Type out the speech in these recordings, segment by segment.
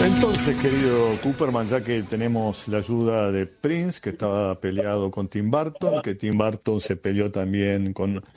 Entonces, querido Cooperman, ya que tenemos la ayuda de Prince, que estaba peleado con Tim Burton, que Tim Burton se peleó también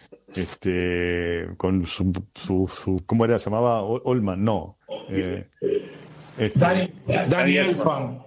con ¿cómo era? ¿Se llamaba Oldman? No. Este, Danny Elfman.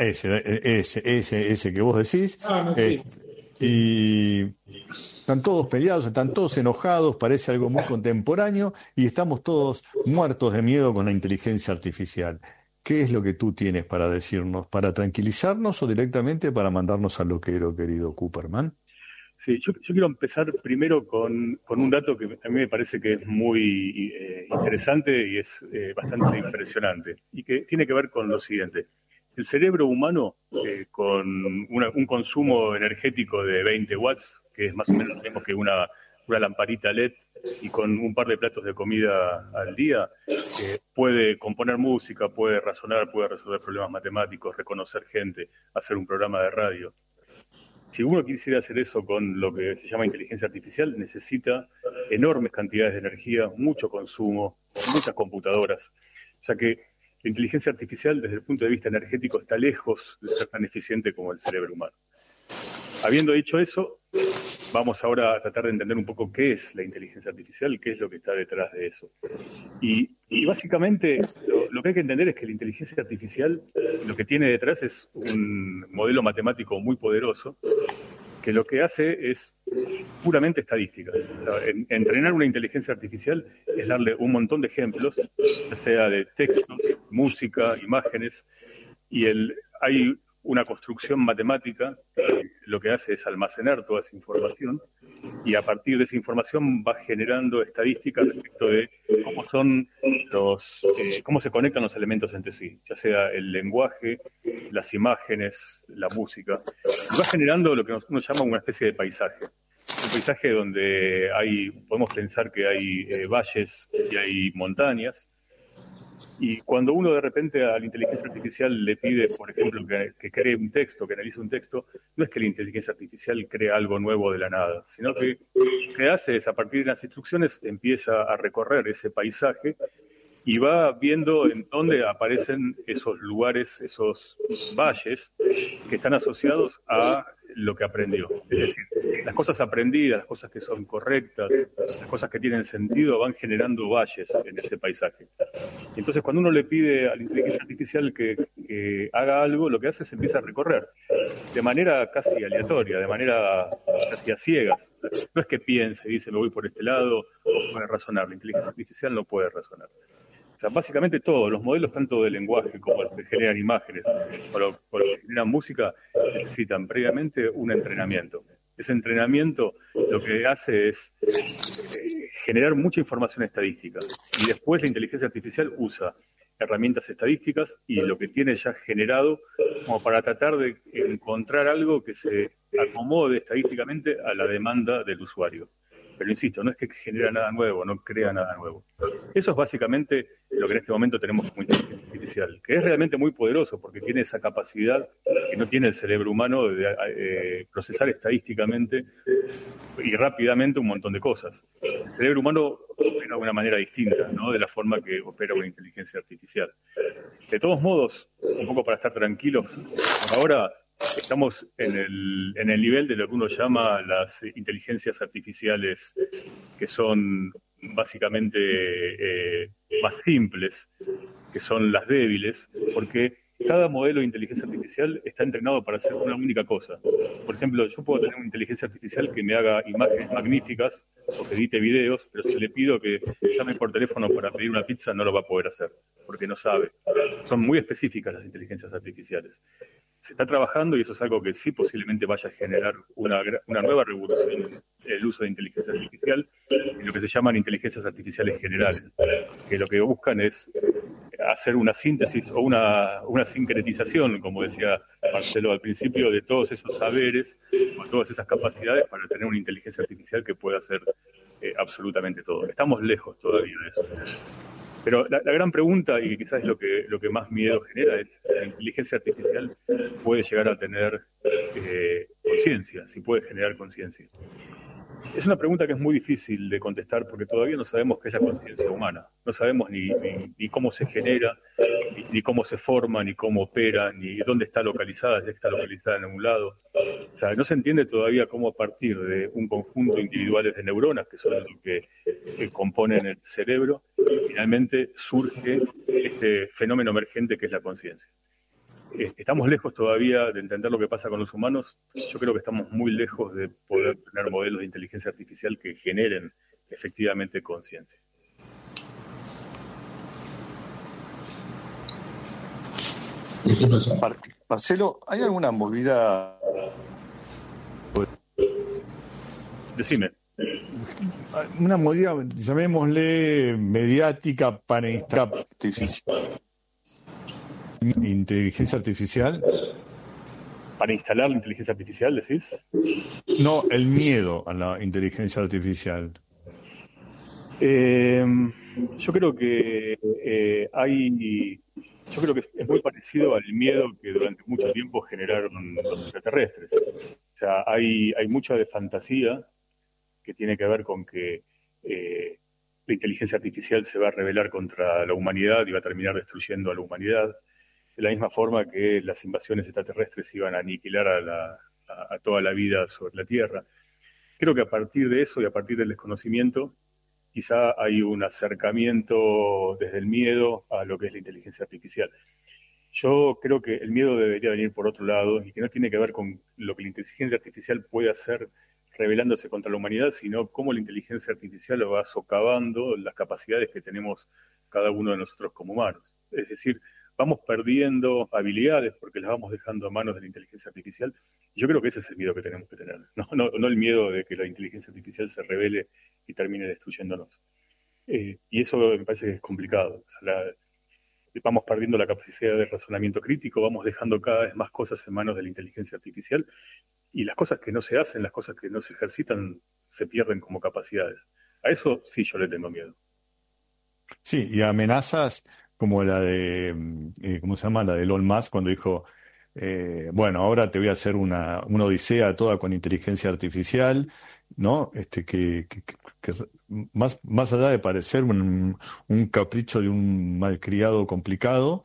ese que vos decís. Ah, no, sí. Y están todos peleados, están todos enojados, parece algo muy contemporáneo, y estamos todos muertos de miedo con la inteligencia artificial. ¿Qué es lo que tú tienes para decirnos? ¿Para tranquilizarnos o directamente para mandarnos al loquero, querido Cooperman? Sí, yo quiero empezar primero con un dato que a mí me parece que es muy interesante y es bastante impresionante, y que tiene que ver con lo siguiente. El cerebro humano, con un consumo energético de 20 watts, que es más o menos lo mismo que una lamparita LED, y con un par de platos de comida al día, puede componer música, puede razonar, puede resolver problemas matemáticos, reconocer gente, hacer un programa de radio. Si uno quisiera hacer eso con lo que se llama inteligencia artificial, necesita enormes cantidades de energía, mucho consumo, muchas computadoras, ya que la inteligencia artificial desde el punto de vista energético está lejos de ser tan eficiente como el cerebro humano. Habiendo dicho eso, vamos ahora a tratar de entender un poco qué es la inteligencia artificial, qué es lo que está detrás de eso. Y básicamente lo que hay que entender es que la inteligencia artificial lo que tiene detrás es un modelo matemático muy poderoso que lo que hace es puramente estadística. O sea, entrenar una inteligencia artificial es darle un montón de ejemplos, ya sea de textos, música, imágenes, y hay una construcción matemática que lo que hace es almacenar toda esa información, y a partir de esa información va generando estadísticas respecto de cómo se conectan los elementos entre sí, ya sea el lenguaje, las imágenes, la música. Y va generando lo que uno llama una especie de paisaje. Un paisaje donde podemos pensar que hay valles y hay montañas. Y cuando uno de repente a la inteligencia artificial le pide, por ejemplo, que cree un texto, que analice un texto, no es que la inteligencia artificial crea algo nuevo de la nada, sino que lo que hace es, a partir de las instrucciones, empieza a recorrer ese paisaje y va viendo en dónde aparecen esos lugares, esos valles que están asociados a lo que aprendió. Es decir, las cosas aprendidas, las cosas que son correctas, las cosas que tienen sentido, van generando valles en ese paisaje. Entonces, cuando uno le pide a la inteligencia artificial que haga algo, lo que hace es empieza a recorrer de manera casi aleatoria, de manera casi a ciegas. No es que piense y dice, me voy por este lado, o puede razonar. La inteligencia artificial no puede razonar. O sea, básicamente todos los modelos, tanto de lenguaje como los que generan imágenes o los que generan música, necesitan previamente un entrenamiento. Ese entrenamiento lo que hace es generar mucha información estadística, y después la inteligencia artificial usa herramientas estadísticas y lo que tiene ya generado como para tratar de encontrar algo que se acomode estadísticamente a la demanda del usuario. Pero insisto, no es que genera nada nuevo, no crea nada nuevo. Eso es básicamente lo que en este momento tenemos como inteligencia artificial, que es realmente muy poderoso porque tiene esa capacidad que no tiene el cerebro humano de procesar estadísticamente y rápidamente un montón de cosas. El cerebro humano opera de una manera distinta, ¿no?, de la forma que opera una inteligencia artificial. De todos modos, un poco para estar tranquilos, por ahora estamos en el nivel de lo que uno llama las inteligencias artificiales, que son básicamente más simples, que son las débiles, porque cada modelo de inteligencia artificial está entrenado para hacer una única cosa. Por ejemplo, yo puedo tener una inteligencia artificial que me haga imágenes magníficas o que edite videos, pero si le pido que llame por teléfono para pedir una pizza, no lo va a poder hacer, porque no sabe. Son muy específicas las inteligencias artificiales. Se está trabajando, y eso es algo que sí posiblemente vaya a generar una nueva revolución en el uso de inteligencia artificial, en lo que se llaman inteligencias artificiales generales, que lo que buscan es hacer una síntesis o una sincretización, como decía Marcelo al principio, de todos esos saberes o todas esas capacidades para tener una inteligencia artificial que pueda hacer absolutamente todo. Estamos lejos todavía de eso. Pero la gran pregunta, y quizás es lo que más miedo genera, es si la inteligencia artificial puede llegar a tener conciencia, si puede generar conciencia. Es una pregunta que es muy difícil de contestar porque todavía no sabemos qué es la conciencia humana. No sabemos ni cómo se genera, ni cómo se forma, ni cómo opera, ni dónde está localizada, si está localizada en algún lado. O sea, no se entiende todavía cómo a partir de un conjunto individuales de neuronas, que son lo que componen el cerebro, finalmente surge este fenómeno emergente que es la conciencia. Estamos lejos todavía de entender lo que pasa con los humanos. Yo creo que estamos muy lejos de poder tener modelos de inteligencia artificial que generen efectivamente conciencia. Marcelo, ¿hay alguna movida? Decime. Una movida, llamémosle mediática para instalar inteligencia artificial. ¿Para instalar la inteligencia artificial, decís? No, el miedo a la inteligencia artificial. Yo creo que yo creo que es muy parecido al miedo que durante mucho tiempo generaron los extraterrestres. O sea, hay mucha de fantasía que tiene que ver con que la inteligencia artificial se va a rebelar contra la humanidad y va a terminar destruyendo a la humanidad, de la misma forma que las invasiones extraterrestres iban a aniquilar a toda la vida sobre la Tierra. Creo que a partir de eso y a partir del desconocimiento, quizá hay un acercamiento desde el miedo a lo que es la inteligencia artificial. Yo creo que el miedo debería venir por otro lado y que no tiene que ver con lo que la inteligencia artificial puede hacer rebelándose contra la humanidad, sino cómo la inteligencia artificial va socavando las capacidades que tenemos cada uno de nosotros como humanos. Es decir, vamos perdiendo habilidades porque las vamos dejando a manos de la inteligencia artificial. Y yo creo que ese es el miedo que tenemos que tener, no el miedo de que la inteligencia artificial se rebele y termine destruyéndonos. Y eso me parece que es complicado. O sea, vamos perdiendo la capacidad de razonamiento crítico, vamos dejando cada vez más cosas en manos de la inteligencia artificial y las cosas que no se hacen, las cosas que no se ejercitan, se pierden como capacidades. A eso sí yo le tengo miedo. Sí, y amenazas como la de, ¿cómo se llama? La de Elon Musk cuando dijo, bueno, ahora te voy a hacer una odisea toda con inteligencia artificial, ¿no? Que más allá de parecer un capricho de un malcriado complicado,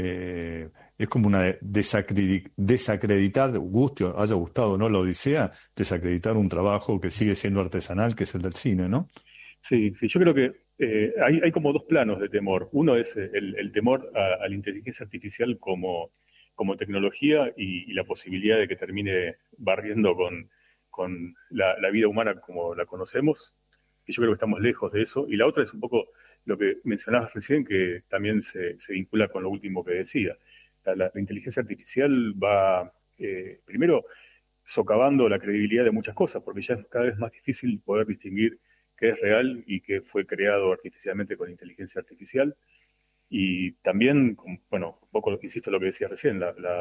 es como una desacreditar, haya gustado o no la odisea, desacreditar un trabajo que sigue siendo artesanal, que es el del cine, ¿no? Sí, yo creo que hay como dos planos de temor. Uno es el temor a la inteligencia artificial como tecnología y la posibilidad de que termine barriendo con la vida humana como la conocemos, que yo creo que estamos lejos de eso. Y la otra es un poco lo que mencionabas recién, que también se vincula con lo último que decía. La inteligencia artificial va, primero, socavando la credibilidad de muchas cosas, porque ya es cada vez más difícil poder distinguir qué es real y qué fue creado artificialmente con inteligencia artificial. Y también, bueno, un poco, insisto, lo que decía recién,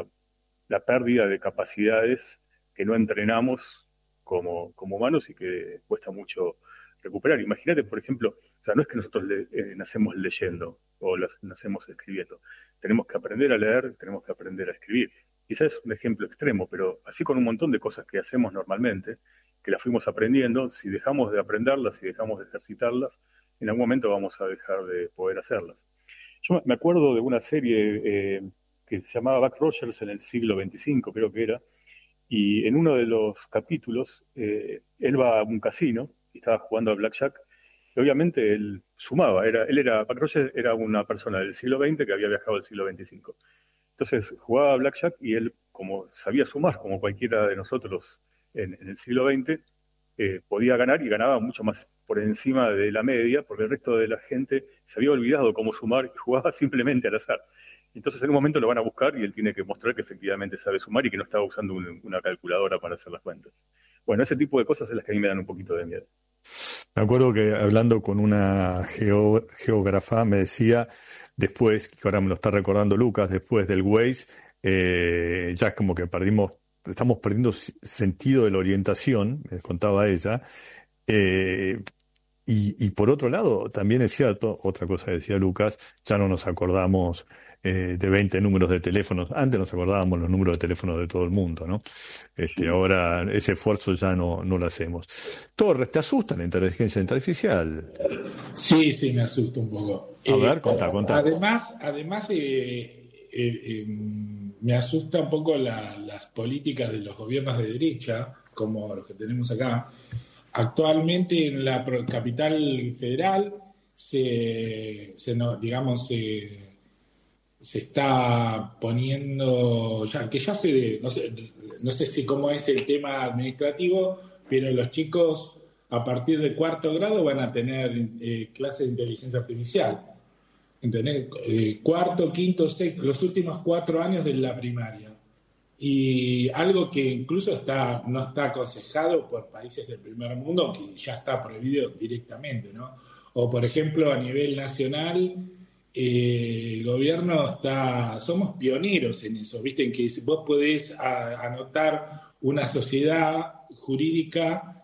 la pérdida de capacidades que no entrenamos como humanos y que cuesta mucho recuperar. Imagínate, por ejemplo, o sea, no es que nosotros nacemos leyendo o nacemos escribiendo. Tenemos que aprender a leer, tenemos que aprender a escribir. Quizás es un ejemplo extremo, pero así con un montón de cosas que hacemos normalmente, que las fuimos aprendiendo, si dejamos de aprenderlas, si dejamos de ejercitarlas, en algún momento vamos a dejar de poder hacerlas. Yo me acuerdo de una serie que se llamaba Buck Rogers en el siglo XXV, creo que era, y en uno de los capítulos él va a un casino y estaba jugando a Blackjack, y obviamente él sumaba, Buck Rogers era una persona del siglo XX que había viajado al siglo XXV. Entonces jugaba a Blackjack y él, como sabía sumar, como cualquiera de nosotros en el siglo XX, podía ganar y ganaba mucho más por encima de la media, porque el resto de la gente se había olvidado cómo sumar y jugaba simplemente al azar. Entonces en un momento lo van a buscar y él tiene que mostrar que efectivamente sabe sumar y que no estaba usando una calculadora para hacer las cuentas. Bueno, ese tipo de cosas es las que a mí me dan un poquito de miedo. Me acuerdo que hablando con una geógrafa me decía, después, que ahora me lo está recordando Lucas, después del Waze, ya como que estamos perdiendo sentido de la orientación, me contaba ella. Y por otro lado, también es cierto, otra cosa que decía Lucas, ya no nos acordamos de 20 números de teléfonos. Antes nos acordábamos los números de teléfonos de todo el mundo, ¿no? Sí. Ahora ese esfuerzo ya no lo hacemos. Torres, ¿te asusta la inteligencia artificial? Sí, me asusta un poco. A ver, contá. Además me asusta un poco las políticas de los gobiernos de derecha, como los que tenemos acá. Actualmente en la capital federal se está poniendo, no sé si cómo es el tema administrativo, pero los chicos a partir de cuarto grado van a tener clases de inteligencia artificial. ¿Entendés? Cuarto, quinto, sexto, los últimos 4 años de la primaria. Y algo que incluso no está aconsejado por países del primer mundo, que ya está prohibido directamente, ¿no? O, por ejemplo, a nivel nacional, el gobierno somos pioneros en eso, ¿viste? En que vos podés anotar una sociedad jurídica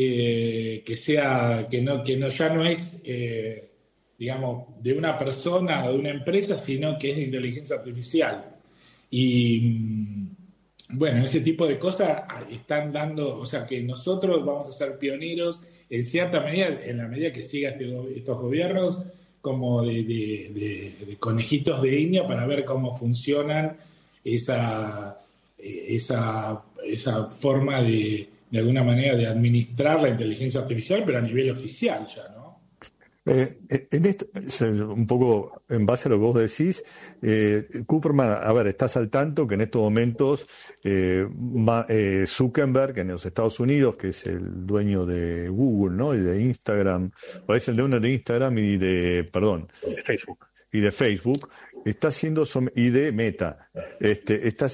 ya no es, digamos, de una persona o de una empresa, sino que es de inteligencia artificial. Y bueno, ese tipo de cosas están dando, o sea, que nosotros vamos a ser pioneros en cierta medida, en la medida que sigan estos gobiernos, como de conejitos de India para ver cómo funcionan esa forma de alguna manera de administrar la inteligencia artificial, pero a nivel oficial ya, ¿no? En esto, un poco en base a lo que vos decís, Cooperman, a ver, estás al tanto que en estos momentos Zuckerberg en los Estados Unidos, que es el dueño de Google, ¿no? Y de Instagram, o es el dueño de Instagram De Facebook. Y de Facebook, y de Meta, está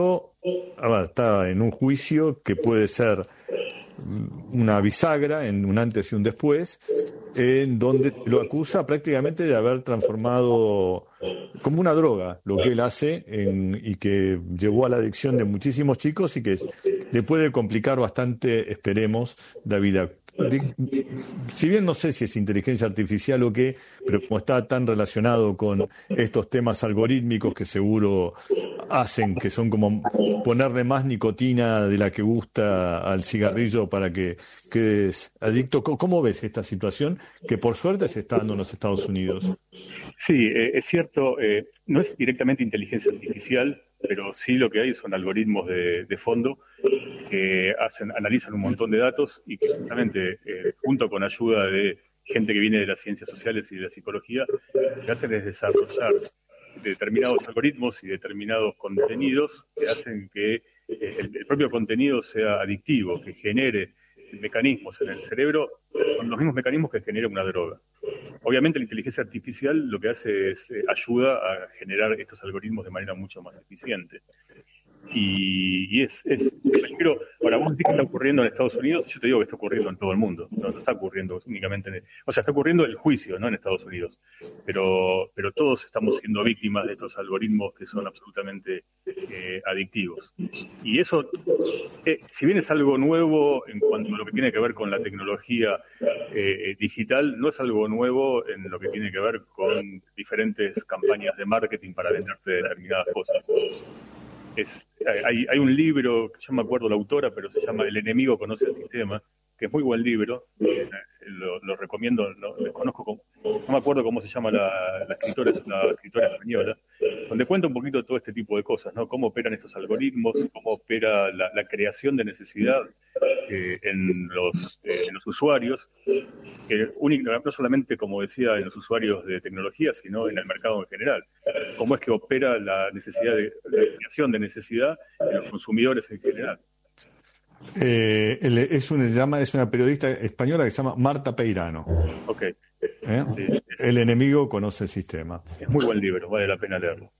en un juicio que puede ser una bisagra en un antes y un después, en donde lo acusa prácticamente de haber transformado como una droga lo que él hace y que llevó a la adicción de muchísimos chicos y que le puede complicar bastante, esperemos, la vida. Si bien no sé si es inteligencia artificial o qué, pero como está tan relacionado con estos temas algorítmicos que seguro hacen, que son como ponerle más nicotina de la que gusta al cigarrillo para que quedes adicto. ¿Cómo ves esta situación que por suerte se está dando en los Estados Unidos? Sí, es cierto, no es directamente inteligencia artificial, pero sí lo que hay son algoritmos de fondo que analizan un montón de datos y que justamente, junto con ayuda de gente que viene de las ciencias sociales y de la psicología, lo que hacen es desarrollar determinados algoritmos y determinados contenidos que hacen que el propio contenido sea adictivo, que genere mecanismos en el cerebro, son los mismos mecanismos que generan una droga. Obviamente la inteligencia artificial lo que hace es ayuda a generar estos algoritmos de manera mucho más eficiente. Y pero ahora vos decís que está ocurriendo en Estados Unidos, yo te digo que está ocurriendo en todo el mundo, no está ocurriendo únicamente está ocurriendo el juicio, ¿no? En Estados Unidos, pero todos estamos siendo víctimas de estos algoritmos que son absolutamente adictivos. Y eso, si bien es algo nuevo en cuanto a lo que tiene que ver con la tecnología digital, no es algo nuevo en lo que tiene que ver con diferentes campañas de marketing para venderte determinadas cosas. Hay un libro, que yo no me acuerdo la autora, pero se llama El enemigo conoce el sistema, que es muy buen libro, lo recomiendo, no me acuerdo cómo se llama la escritora, es una escritora española, donde cuenta un poquito todo este tipo de cosas, ¿no? Cómo operan estos algoritmos, cómo opera la creación de necesidad en los usuarios, no solamente, como decía, en los usuarios de tecnología, sino en el mercado en general. Cómo es que opera la creación de necesidad en los consumidores en general. Es una periodista española que se llama Marta Peirano. Ok. Sí, el enemigo conoce el sistema. Es muy buen libro, vale la pena leerlo.